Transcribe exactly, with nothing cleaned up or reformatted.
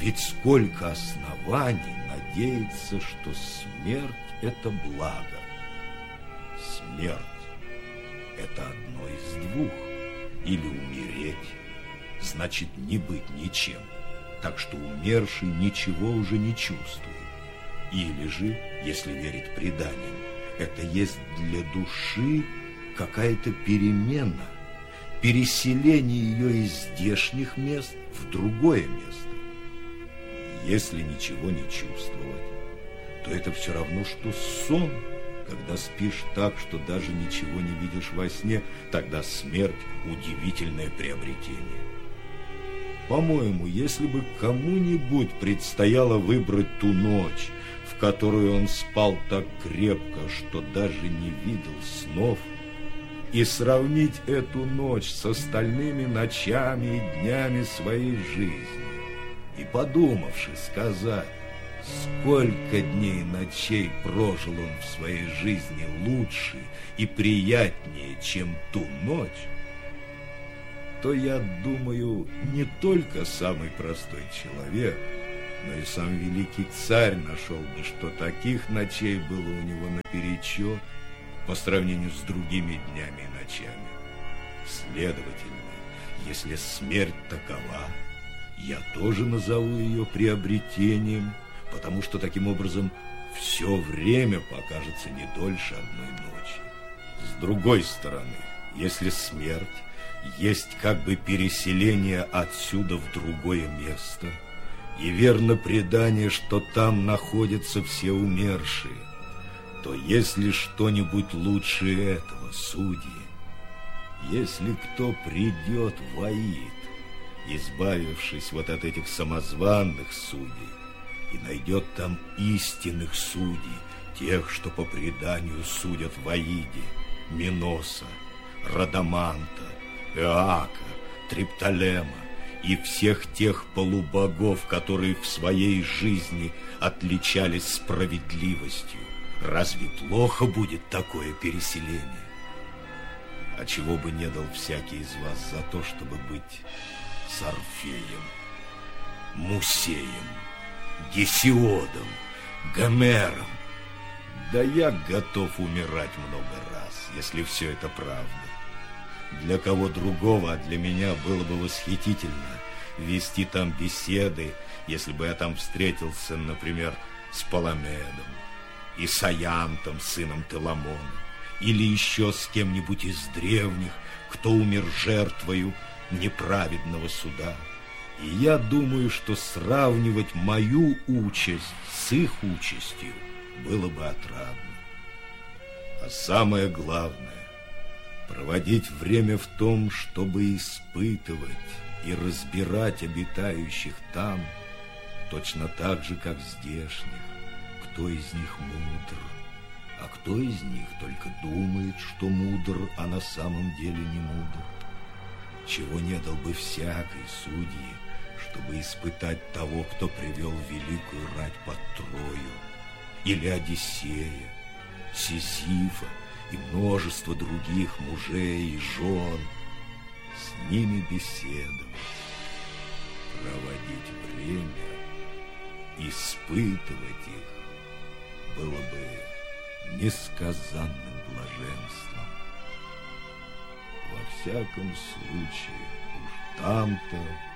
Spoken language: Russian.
Ведь сколько оснований надеяться, что смерть – это благо. Смерть – это одно из двух. Или умереть, значит не быть ничем, так что умерший ничего уже не чувствует. Или же, если верить преданиям, это есть для души какая-то перемена, переселение ее из здешних мест в другое место. Если ничего не чувствовать, то это все равно, что сон. Когда спишь так, что даже ничего не видишь во сне, тогда смерть – удивительное приобретение. По-моему, если бы кому-нибудь предстояло выбрать ту ночь, в которую он спал так крепко, что даже не видел снов, и сравнить эту ночь с остальными ночами и днями своей жизни, и, подумавши, сказать, сколько дней и ночей прожил он в своей жизни лучше и приятнее, чем ту ночь, то, я думаю, не только самый простой человек, но и сам великий царь нашел бы, что таких ночей было у него наперечет по сравнению с другими днями и ночами. Следовательно, если смерть такова, я тоже назову ее приобретением, потому что таким образом все время покажется не дольше одной ночи. С другой стороны, если смерть есть как бы переселение отсюда в другое место, и верно предание, что там находятся все умершие, то есть ли что-нибудь лучше этого, судьи? Если кто придет в Аид, избавившись вот от этих самозванных судей, и найдет там истинных судей, тех, что по преданию судят в Аиде, Миноса, Радаманта, Эака, Триптолема и всех тех полубогов, которые в своей жизни отличались справедливостью, разве плохо будет такое переселение? А чего бы не дал всякий из вас за то, чтобы быть с Орфеем, Мусеем, Гесиодом, Гомером? Да я готов умирать много раз, если все это правда. Для кого другого, а для меня было бы восхитительно вести там беседы, если бы я там встретился, например, с Паламедом, и с Аянтом, сыном Теламона, или еще с кем-нибудь из древних, кто умер жертвою неправедного суда. И я думаю, что сравнивать мою участь с их участью было бы отрадно. А самое главное — проводить время в том, чтобы испытывать и разбирать обитающих там, точно так же, как здешних, кто из них мудр, а кто из них только думает, что мудр, а на самом деле не мудр. Чего не дал бы всякой судьи, чтобы испытать того, кто привел великую рать под Трою, или Одиссея, Сизифа и множество других мужей и жен, с ними беседовать, проводить время, испытывать их было бы несказанным блаженством. Во всяком случае, уж там-то